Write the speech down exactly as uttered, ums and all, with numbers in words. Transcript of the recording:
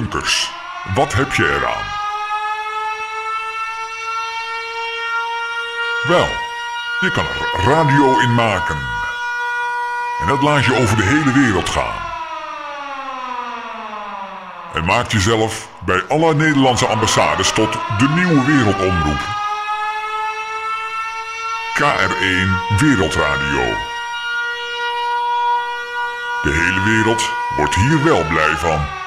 Bunkers. Wat heb je eraan? Wel, je kan er radio in maken. En dat laat je over de hele wereld gaan. En maakt jezelf bij alle Nederlandse ambassades tot de nieuwe wereldomroep. K R één Wereldradio. De hele wereld wordt hier wel blij van.